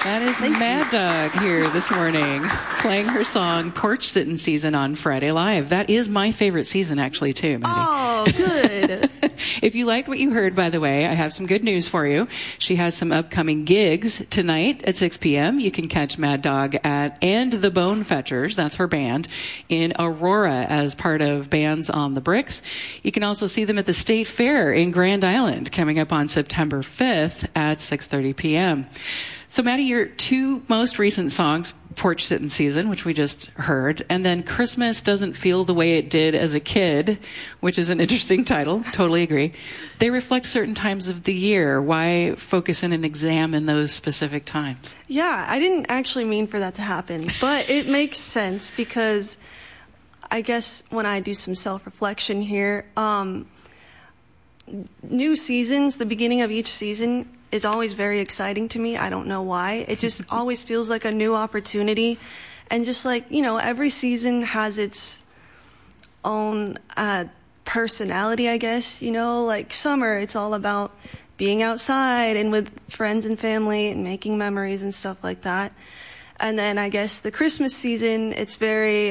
That is Mad Dog here this morning, playing her song Porch Sittin' Season on Friday Live. That is my favorite season, actually, too, Maddie. Oh, good. If you liked what you heard, by the way, I have some good news for you. She has some upcoming gigs tonight at 6 p.m. You can catch Mad Dog at And the Bone Fetchers, that's her band, in Aurora as part of Bands on the Bricks. You can also see them at the State Fair in Grand Island coming up on September 5th at 6:30 p.m. So, Maddie, your two most recent songs, Porch Sittin' Season, which we just heard, and then Christmas Doesn't Feel the Way It Did as a Kid, which is an interesting title. Totally agree. They reflect certain times of the year. Why focus in and examine those specific times? Yeah, I didn't actually mean for that to happen, but it makes sense because I guess when I do some self-reflection here, new seasons, the beginning of each season is always very exciting to me. I don't know why. It just always feels like a new opportunity. And just like, every season has its own personality, I guess. Like summer, it's all about being outside and with friends and family and making memories and stuff like that. And then I guess the Christmas season, it's very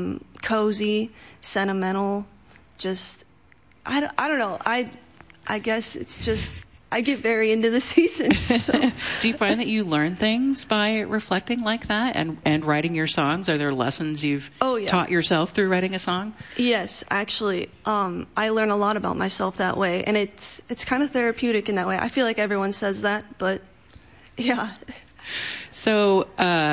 cozy, sentimental, just, I don't know. I guess it's just, I get very into the season. So. Do you find that you learn things by reflecting like that and writing your songs? Are there lessons you've taught yourself through writing a song? Yes, actually. I learn a lot about myself that way, and it's kind of therapeutic in that way. I feel like everyone says that, but yeah. So,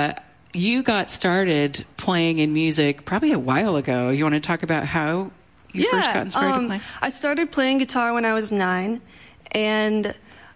you got started playing in music probably a while ago. You want to talk about how you first got inspired to play? I started playing guitar when I was 9. And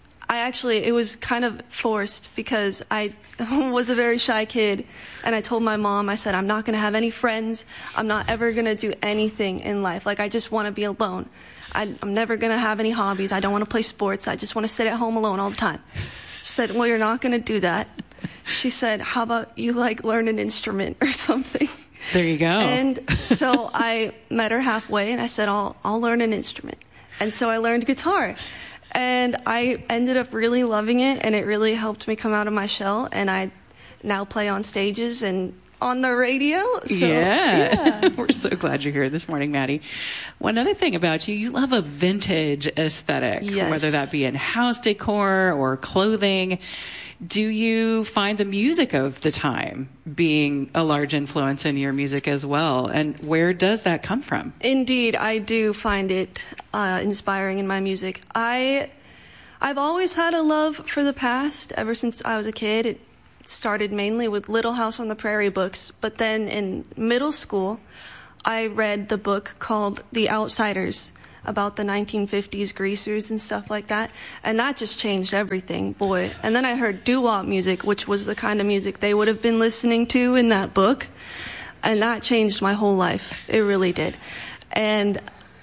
it was kind of forced because I was a very shy kid. And I told my mom, I said, I'm not going to have any friends. I'm not ever going to do anything in life. Like, I just want to be alone. I'm never going to have any hobbies. I don't want to play sports. I just want to sit at home alone all the time. She said, well, you're not going to do that. She said, how about you, learn an instrument or something? There you go. And so I met her halfway and I said, I'll learn an instrument. And so I learned guitar. And I ended up really loving it, and it really helped me come out of my shell. And I now play on stages and on the radio. So, yeah. We're so glad you're here this morning, Maddie. One other thing about you love a vintage aesthetic, whether that be in house decor or clothing. Do you find the music of the time being a large influence in your music as well? And where does that come from? Indeed, I do find it inspiring in my music. I've always had a love for the past ever since I was a kid. It started mainly with Little House on the Prairie books. But then in middle school, I read the book called The Outsiders, about the 1950s greasers and stuff like that. And that just changed everything, boy. And then I heard doo-wop music, which was the kind of music they would have been listening to in that book. And that changed my whole life. It really did. And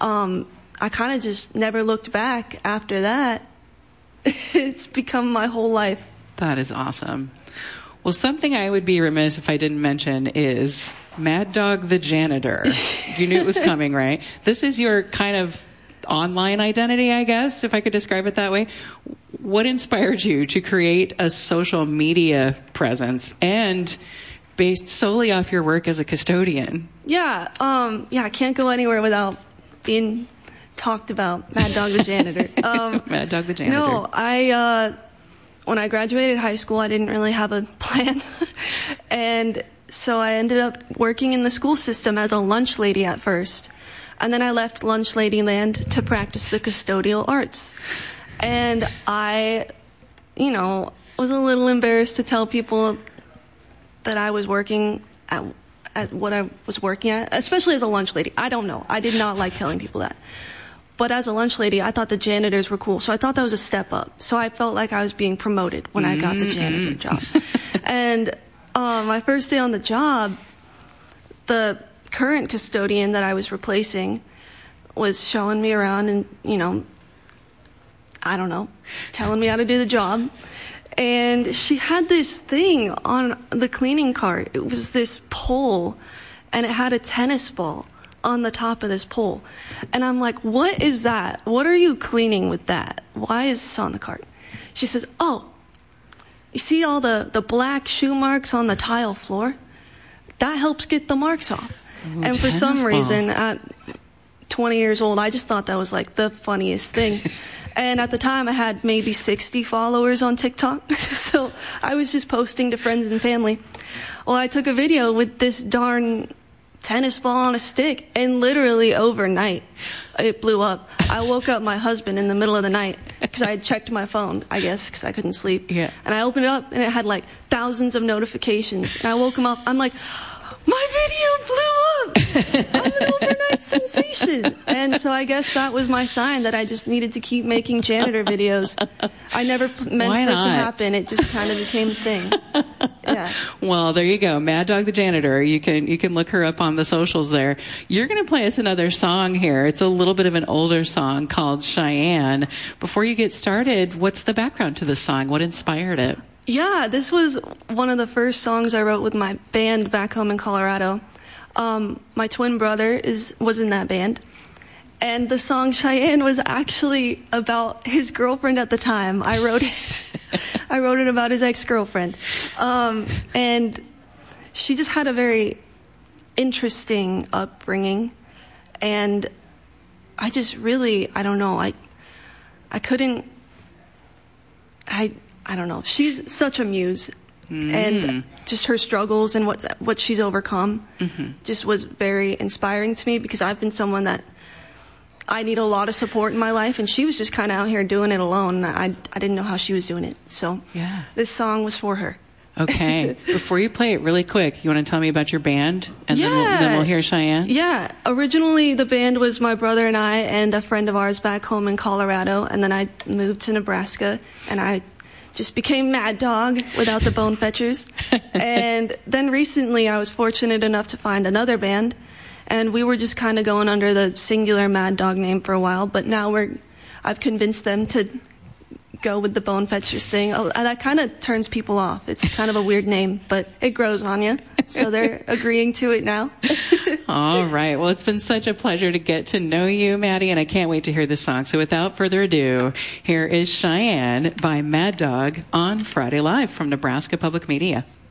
I kind of just never looked back after that. It's become my whole life. That is awesome. Well, something I would be remiss if I didn't mention is Mad Dog the Janitor. You knew it was coming, right? This is your kind of online identity, I guess, if I could describe it that way. What inspired you to create a social media presence and based solely off your work as a custodian? I can't go anywhere without being talked about. Mad Dog the Janitor. Mad Dog the Janitor. No, when I graduated high school, I didn't really have a plan. And so I ended up working in the school system as a lunch lady at first. And then I left lunch lady land to practice the custodial arts. And I, was a little embarrassed to tell people that I was working at what I was working at, especially as a lunch lady. I don't know. I did not like telling people that. But as a lunch lady, I thought the janitors were cool. So I thought that was a step up. So I felt like I was being promoted when I got the janitor job. And my first day on the job, the current custodian that I was replacing was showing me around and, I don't know, telling me how to do the job. And she had this thing on the cleaning cart. It was this pole, and it had a tennis ball on the top of this pole. And I'm like, what is that? What are you cleaning with that? Why is this on the cart? She says, oh, You see all the black shoe marks on the tile floor? That helps get the marks off. Ooh, and for some reason, at 20 years old, I just thought that was like the funniest thing. And at the time, I had maybe 60 followers on TikTok. So I was just posting to friends and family. Well, I took a video with this darn tennis ball on a stick, and literally overnight, it blew up. I woke up my husband in the middle of the night because I had checked my phone, I guess, because I couldn't sleep. Yeah. And I opened it up, and it had like thousands of notifications. And I woke him up. I'm like, my video blew up. I'm an overnight sensation. And so I guess that was my sign that I just needed to keep making janitor videos. I never meant for it to happen. It just kind of became a thing. Yeah. Well, there you go. Mad Dog the Janitor. You can look her up on the socials there. You're going to play us another song here. It's a little bit of an older song called Cheyenne. Before you get started, what's the background to this song? What inspired it? Yeah, this was one of the first songs I wrote with my band back home in Colorado. My twin brother was in that band. And the song Cheyenne was actually about his girlfriend at the time. I wrote it about his ex-girlfriend. And she just had a very interesting upbringing. And I just really, I don't know, I don't know. She's such a muse. And just her struggles and what she's overcome just was very inspiring to me, because I've been someone that I need a lot of support in my life, and she was just kind of out here doing it alone. I didn't know how she was doing it. So this song was for her. Okay. Before you play it really quick, you want to tell me about your band? And then we'll hear Cheyenne? Yeah. Originally, the band was my brother and I and a friend of ours back home in Colorado. And then I moved to Nebraska, and I just became Mad Dog without the Bone Fetchers. And then recently I was fortunate enough to find another band, and we were just kind of going under the singular Mad Dog name for a while, but now I've convinced them to go with the Bone Fetchers thing. And that kind of turns people off. It's kind of a weird name, but it grows on you. So they're agreeing to it now. All right. Well, it's been such a pleasure to get to know you, Maddie, and I can't wait to hear this song. So without further ado, here is Cheyenne by Mad Dog on Friday Live from Nebraska Public Media.